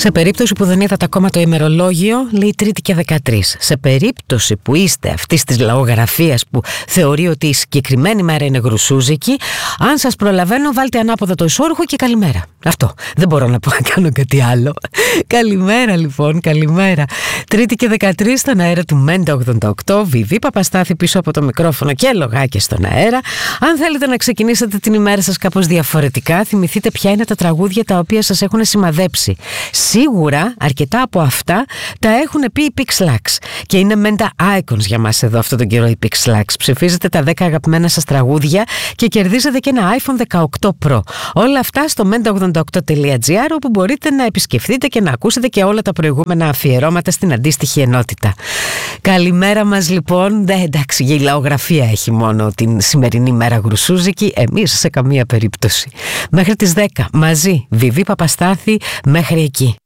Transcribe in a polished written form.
Σε περίπτωση που δεν είδατε ακόμα το ημερολόγιο, λέει Τρίτη και 13. Σε περίπτωση που είστε αυτής της λαογραφίας που θεωρεί ότι η συγκεκριμένη μέρα είναι γρουσούζικη, αν σας προλαβαίνω, βάλτε ανάποδα το ισόρουχο και καλημέρα. Αυτό. Δεν μπορώ να πω να κάνω κάτι άλλο. Καλημέρα λοιπόν, καλημέρα. Τρίτη και 13 στον αέρα του Μέντα 88, Βιβί Παπαστάθη πίσω από το μικρόφωνο και λογάκια στον αέρα. Αν θέλετε να ξεκινήσετε την ημέρα σας κάπως διαφορετικά, θυμηθείτε ποια είναι τα τραγούδια τα οποία σας έχουν σημαδέψει. Σίγουρα αρκετά από αυτά τα έχουν πει οι Pixlax και είναι Μέντα Icons για μας εδώ αυτόν τον καιρό οι Pixlax. Ψηφίζετε τα 10 αγαπημένα σας τραγούδια και κερδίζετε και ένα iPhone 18 Pro. Όλα αυτά στο menda88.gr, όπου μπορείτε να επισκεφτείτε και να ακούσετε και όλα τα προηγούμενα αφιερώματα στην αντίστοιχη ενότητα. Καλημέρα μας λοιπόν. Εντάξει, η λαογραφία έχει μόνο την σημερινή μέρα γρουσούζικη, εμείς σε καμία περίπτωση. Μέχρι τις 10 μαζί, Βιβί Παπαστάθη, μέχρι εκεί.